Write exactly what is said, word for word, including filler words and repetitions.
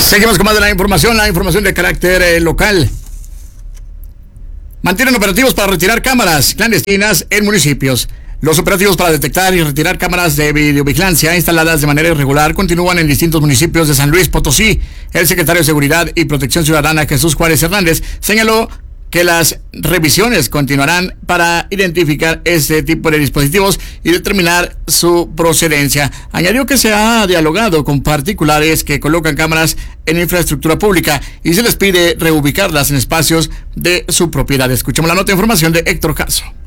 Seguimos con más de la información, la información de carácter eh, local. Mantienen operativos para retirar cámaras clandestinas en municipios. Los operativos para detectar y retirar cámaras de videovigilancia instaladas de manera irregular continúan en distintos municipios de San Luis Potosí. El secretario de Seguridad y Protección Ciudadana, Jesús Juárez Hernández, señaló que las revisiones continuarán para identificar este tipo de dispositivos y determinar su procedencia. Añadió que se ha dialogado con particulares que colocan cámaras en infraestructura pública y se les pide reubicarlas en espacios de su propiedad. Escuchemos la nota de información de Héctor Caso.